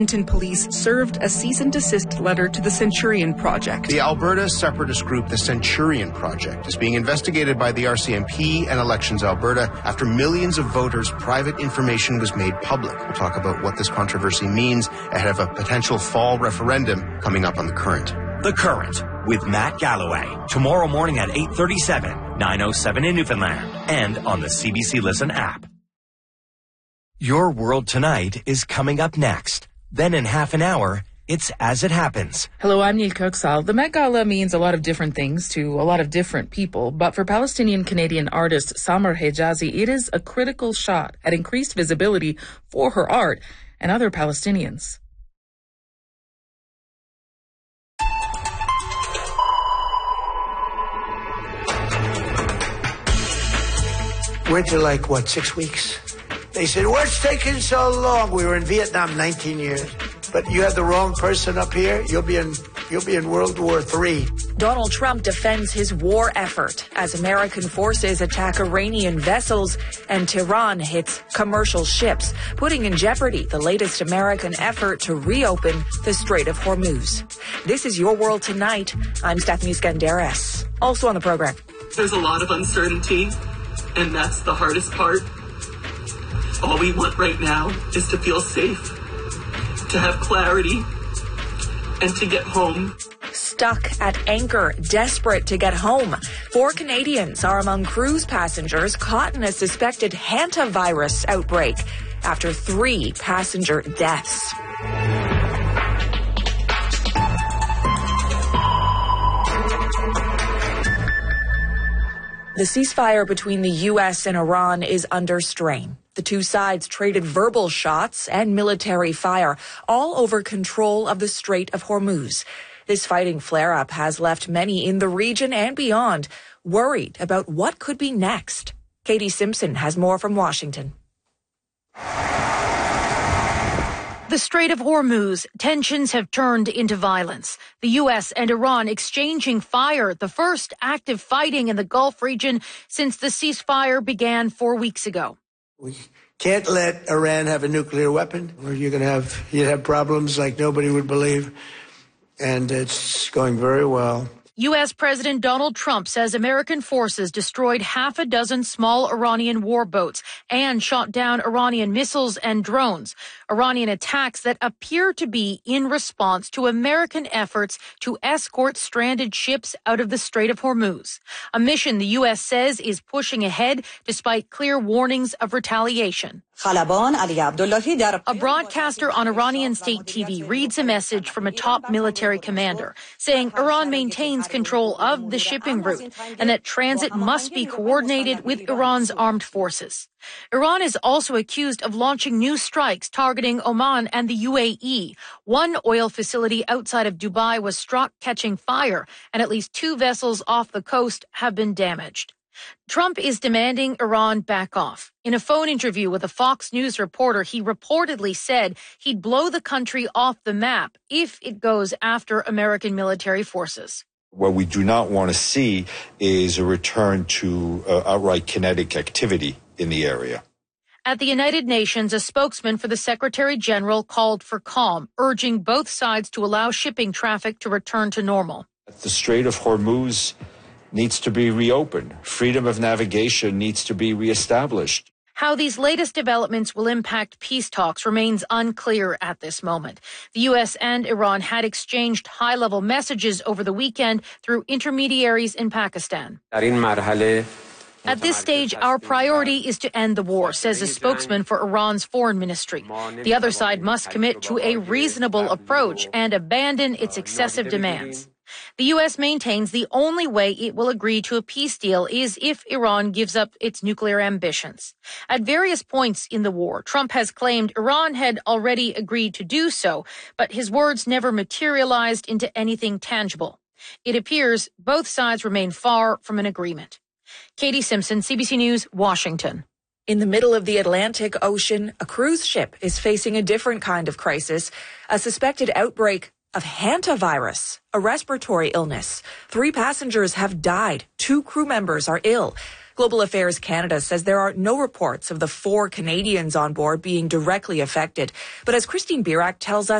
Police served a cease and desist letter to the Centurion Project. The Alberta separatist group, the Centurion Project, is being investigated by the RCMP and Elections Alberta after millions of voters' private information was made public. We'll talk about what this controversy means ahead of a potential fall referendum coming up on The Current. The Current with Matt Galloway. Tomorrow morning at 8:37, 9:07 in Newfoundland, and on the CBC Listen app. Your World Tonight is coming up next. Then in half an hour, it's As It Happens. Hello, I'm Neil Kirksall. The Met Gala means a lot of different things to a lot of different people, but for Palestinian-Canadian artist Samar Hejazi, it is a critical shot at increased visibility for her art and other Palestinians. Went to 6 weeks? They said, what's taking so long? We were in Vietnam 19 years. But you have the wrong person up here, you'll be in World War III. Donald Trump defends his war effort as American forces attack Iranian vessels and Tehran hits commercial ships, putting in jeopardy the latest American effort to reopen the Strait of Hormuz. This is Your World Tonight. I'm Stephanie Skandaris. Also on the program. There's a lot of uncertainty, and that's the hardest part. All we want right now is to feel safe, to have clarity, and to get home. Stuck at anchor, desperate to get home. 4 Canadians are among cruise passengers caught in a suspected hantavirus outbreak after 3 passenger deaths. The ceasefire between the U.S. and Iran is under strain. The two sides traded verbal shots and military fire, all over control of the Strait of Hormuz. This fighting flare-up has left many in the region and beyond worried about what could be next. Katie Simpson has more from Washington. The Strait of Hormuz, tensions have turned into violence. The U.S. and Iran exchanging fire, the first active fighting in the Gulf region since the ceasefire began 4 weeks ago. We can't let Iran have a nuclear weapon, or you'd have problems like nobody would believe. And it's going very well. U.S. President Donald Trump says American forces destroyed 6 small Iranian warboats and shot down Iranian missiles and drones. Iranian attacks that appear to be in response to American efforts to escort stranded ships out of the Strait of Hormuz. A mission the U.S. says is pushing ahead despite clear warnings of retaliation. A broadcaster on Iranian state TV reads a message from a top military commander saying Iran maintains control of the shipping route and that transit must be coordinated with Iran's armed forces. Iran is also accused of launching new strikes targeting Oman and the UAE. One oil facility outside of Dubai was struck, catching fire, and at least 2 vessels off the coast have been damaged. Trump is demanding Iran back off. In a phone interview with a Fox News reporter, he reportedly said he'd blow the country off the map if it goes after American military forces. What we do not want to see is a return to outright kinetic activity in the area. At the United Nations, a spokesman for the Secretary General called for calm, urging both sides to allow shipping traffic to return to normal. The Strait of Hormuz needs to be reopened. Freedom of navigation needs to be reestablished. How these latest developments will impact peace talks remains unclear at this moment. The U.S. and Iran had exchanged high-level messages over the weekend through intermediaries in Pakistan. At this stage, our priority is to end the war, says a spokesman for Iran's foreign ministry. The other side must commit to a reasonable approach and abandon its excessive demands. The U.S. maintains the only way it will agree to a peace deal is if Iran gives up its nuclear ambitions. At various points in the war, Trump has claimed Iran had already agreed to do so, but his words never materialized into anything tangible. It appears both sides remain far from an agreement. Katie Simpson, CBC News, Washington. In the middle of the Atlantic Ocean, a cruise ship is facing a different kind of crisis, a suspected outbreak of hantavirus, a respiratory illness. 3 passengers have died. 2 crew members are ill. Global Affairs Canada says there are no reports of the 4 Canadians on board being directly affected. But as Christine Birak tells us,